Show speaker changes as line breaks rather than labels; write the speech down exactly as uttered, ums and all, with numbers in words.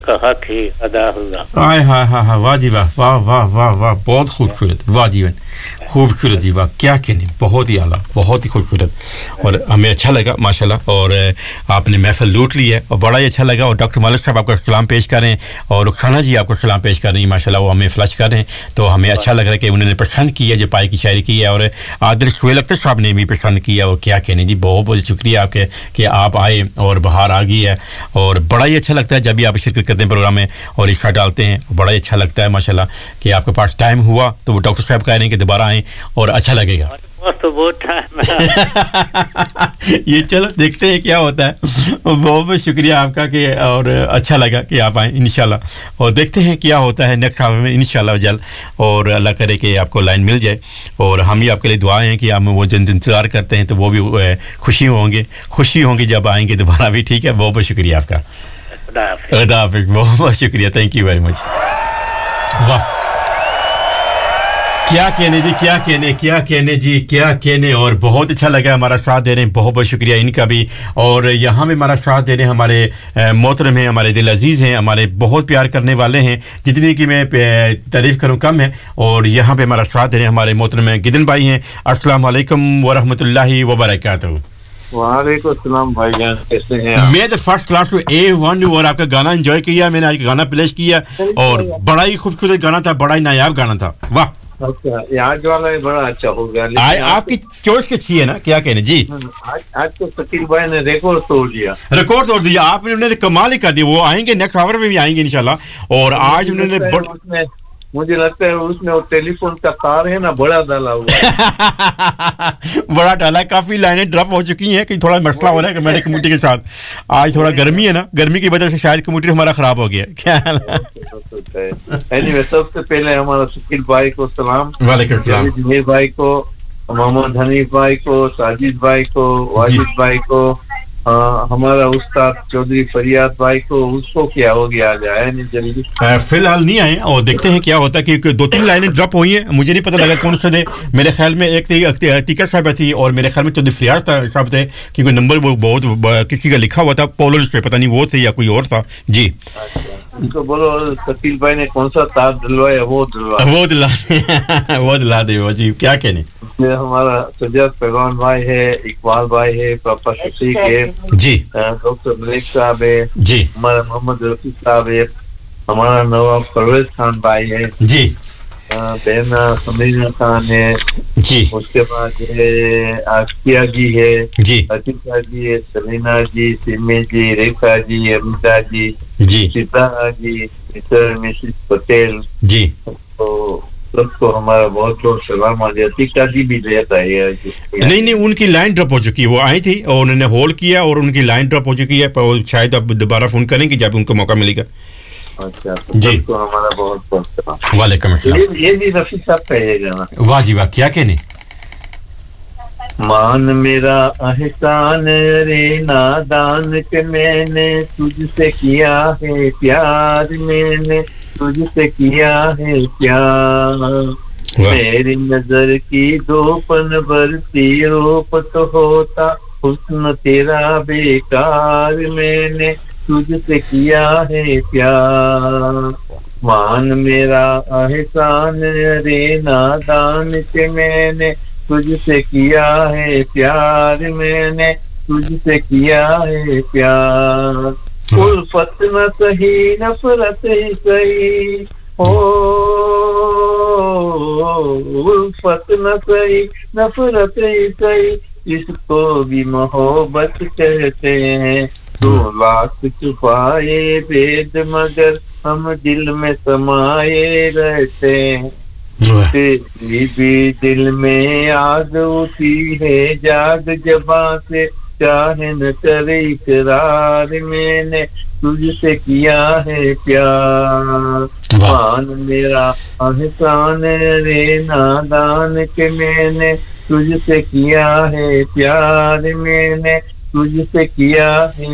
का हक ही अदा हुआ।
हाय हाय हाय वाह जी वाह वाह वाह वाह वाह बहुत खूबसूरत वाह जीवन खूबसूरत जी वाह क्या कहने बहुत ही आला बहुत ही खूबसूरत और हमें अच्छा लगा माशाल्लाह और आपने महफिल लूट ली है और बड़ा ही अच्छा लगा और डॉक्टर मालिक साहब आपको सलाम पेश कर रहे हैं और रुखसाना जी आपको सलाम पेश कर रही हैं माशाल्लाह वो हमें फ्लश कर रहे हैं तो हमें अच्छा लग रहा है कि उन्होंने पसंद किया जो पाई की शायरी की है और आदिल सुहेल अख्तर साहब ने भी पसंद किया और क्या कहने जी बहुत बहुत शुक्रिया आपके कि आप आए और बाहर आ गई है और बड़ा ही अच्छा लगता है जब भी आप शिरकत करते हैं प्रोग्राम में और हिस्सा डालते हैं बड़ा ही अच्छा लगता है माशाल्लाह कि आपके पास टाइम हुआ तो वो डॉक्टर साहब कह रहे हैं कि दोबारा आएं और अच्छा लगेगा
तो बहुत टाइम
ये चलो देखते हैं क्या होता है बहुत बहुत शुक्रिया आपका कि और अच्छा लगा कि आप आए इंशाल्लाह और देखते हैं क्या होता है नेक्स्ट हाफ में इंशाल्लाह जल्द और अल्लाह करे कि आपको लाइन मिल जाए और हम भी आपके लिए दुआएं हैं कि आप वो जिन इंतज़ार करते हैं तो वो भी खुशी होंगे खुशी होंगी जब आएंगे दोबारा भी ठीक है बहुत बहुत शुक्रिया आपका खुदा हाफिज़ बहुत बहुत शुक्रिया थैंक यू वेरी मच वाह क्या कहने जी क्या कहने क्या कहने जी क्या कहने और बहुत अच्छा लगा हमारा साथ दे रहे हैं बहुत बहुत शुक्रिया इनका भी और यहाँ में हमारा साथ दे रहे हैं हमारे मोहतरम हैं हमारे दिल अजीज़ हैं हमारे बहुत प्यार करने वाले हैं जितनी कि मैं तारीफ़ करूँ कम है और यहाँ पे हमारा साथ दे रहे हैं हमारे मोहतरम हैं गिदन भाई हैं अस्सलाम वालेकुम व रहमतुल्लाहि व बरकातहू
वालेकुम सलाम भाईजान कैसे हैं आप
मैं तो फर्स्ट क्लास में ए वन और आपका गाना एंजॉय किया मैंने आज गाना प्ले किया और बड़ा ही खूबसूरत गाना था बड़ा ही नायाब गाना था वाह
अच्छा आज वाला ही बड़ा अच्छा हो गया
आ, आपकी चॉइस कितनी है ना क्या कहने जी
आज आज तो शकील भाई ने रिकॉर्ड तोड़ दिया
रिकॉर्ड तोड़ दिया आपने उन्होंने कमाल ही कर दिया वो आएंगे नेक्स्ट आवर में भी आएंगे इंशाल्लाह और आज उन्होंने
उसमें मुझे लगता है उसमें वो टेलीफोन का तार है ना बड़ा डाला हुआ
बड़ा डाला काफी लाइनें ड्रॉप हो चुकी हैं कि थोड़ा मसला हो रहा है मेरे कम्युनिटी के साथ आज थोड़ा गर्मी है ना गर्मी की वजह से शायद कम्युनिटी हमारा खराब हो गया क्या
एनीवे सबसे पहले हमारा शकील भाई को सलाम
वालेकुम सलाम
जमीर भाई को मोहम्मद हनीफ भाई को साजिद भाई को वाजिद भाई को आ, हमारा उस्ताद चौधरी फरियाद भाई को उसको क्या हो गया आज आया नहीं जल्दी
फिलहाल नहीं आए और देखते हैं क्या होता है कि दो तीन लाइनें ड्रॉप हुई हैं मुझे नहीं पता लगा कौन सा दे मेरे ख्याल में एक थी टीका साहब थी और मेरे ख्याल में चौधरी फरियाद साहब थे क्योंकि नंबर वो बहुत किसी का लिखा हुआ था पोलर से पता नहीं वो थे या कोई और था जी
उनको बोलो शकील भाई ने कौन सा तार दिलवाया वो दिलवा
वो दिला वो दिला दे वो जी क्या कहने
हमारा सज्जाद पैगवान भाई है इकबाल भाई है पापा शफीक है
जी
डॉक्टर मलिक साहब है
जी
हमारा मोहम्मद रफीक साहब है हमारा नवाब परवेज खान भाई है
जी
बहना समीना खान है
जी
उसके बाद है आसिया जी है
जी
अतिका जी है सलीना जी सिमी जी रेखा जी अमिता जी
जी
सीता जी मिस्टर मिसेस पटेल
जी
तो सबको हमारा बहुत बहुत सलाम आज अतिका जी भी रहता है
नहीं नहीं उनकी लाइन ड्रॉप हो चुकी है वो आई थी और उन्होंने होल्ड किया और उनकी लाइन ड्रॉप हो चुकी है पर शायद अब दोबारा फोन करेंगे जब उनको मौका मिलेगा
अच्छा जी तो हमारा बहुत बहुत सलाम
वालेकुम अस्सलाम
ये भी रफीक साहब कहिएगा ना
वाह जी वाह क्या कहने
मान मेरा एहसान रे नादान के मैंने तुझसे किया है प्यार मैंने तुझसे किया है प्यार मेरी नजर की दो पन भरती रूप तो होता हुस्न तेरा बेकार मैंने तुझसे किया है प्यार मान मेरा एहसान रे नादान के मैंने तुझसे किया है प्यार मैंने तुझसे किया है प्यार उल्फत न सही नफरत ही सही ओ उल्फत न सही नफरत ही सही इसको भी मोहब्बत कहते हैं दो लाख छुपाए भेद मगर हम दिल में समाये रहते हैं तेरी भी दिल में आग उठी है जाग जबां से चाहे न करे इकरार मैंने तुझसे किया है प्यार मान मेरा एहसान रे नादान के मैंने तुझसे किया है प्यार मैंने तुझसे किया है